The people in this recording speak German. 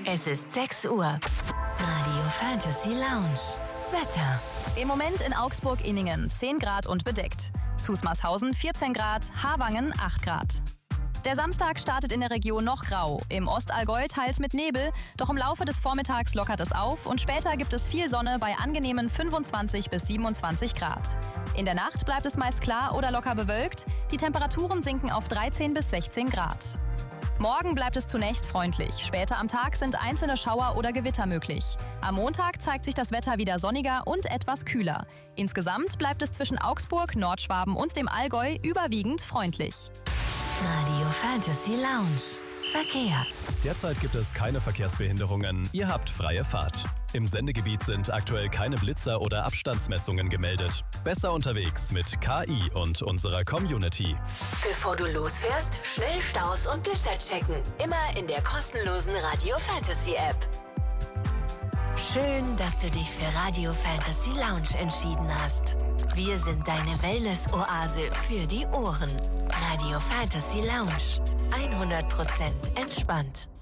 Es ist 6 Uhr. Radio Fantasy Lounge. Wetter. Im Moment in Augsburg-Inningen 10 Grad und bedeckt. Zusmarshausen 14 Grad, Havangen 8 Grad. Der Samstag startet in der Region noch grau. Im Ostallgäu teils mit Nebel, doch im Laufe des Vormittags lockert es auf und später gibt es viel Sonne bei angenehmen 25 bis 27 Grad. In der Nacht bleibt es meist klar oder locker bewölkt. Die Temperaturen sinken auf 13 bis 16 Grad. Morgen bleibt es zunächst freundlich. Später am Tag sind einzelne Schauer oder Gewitter möglich. Am Montag zeigt sich das Wetter wieder sonniger und etwas kühler. Insgesamt bleibt es zwischen Augsburg, Nordschwaben und dem Allgäu überwiegend freundlich. Radio Fantasy Lounge. Verkehr. Derzeit gibt es keine Verkehrsbehinderungen. Ihr habt freie Fahrt. Im Sendegebiet sind aktuell keine Blitzer oder Abstandsmessungen gemeldet. Besser unterwegs mit KI und unserer Community. Bevor du losfährst, schnell Staus und Blitzer checken. Immer in der kostenlosen Radio Fantasy App. Schön, dass du dich für Radio Fantasy Lounge entschieden hast. Wir sind deine Wellness-Oase für die Ohren. Radio Fantasy Lounge. 100% entspannt.